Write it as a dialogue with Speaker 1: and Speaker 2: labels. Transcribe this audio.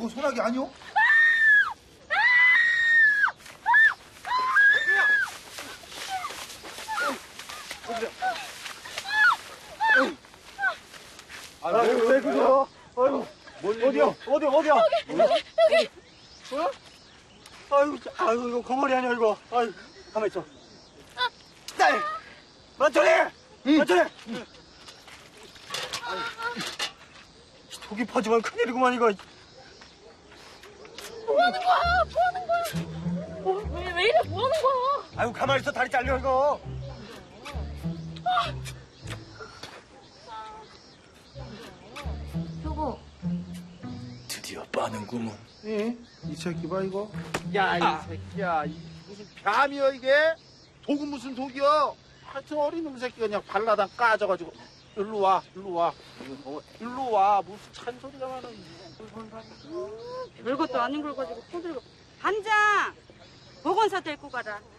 Speaker 1: 그거 소나기 아니오?
Speaker 2: 왜 그래요? 어디야? 여기. 아이고, 이거 거머리 아니야, 이거. 아이고, 가만히 있어. 딸! 만천이! 만천이! 독이 퍼지면 큰일이구만, 이거.
Speaker 3: 뭐 하는 거야? 왜 이래? 뭐 하는 거야?
Speaker 2: 아이고, 가만히 있어. 다리 잘려, 이거.
Speaker 3: 여보.
Speaker 1: 드디어 빠는구먼.
Speaker 4: 이 새끼 봐 이거. 야 이 새끼야, 이 무슨 뱀이여 이게? 독은 무슨 독이여? 하여튼 어린 놈 새끼가 그냥 발라당 까져가지고. 일로 와. 일로 와. 무슨 찬소리가 많아.
Speaker 5: 별것도 아닌 걸 가지고 토들고. 반장! 보건사 데리고 가라.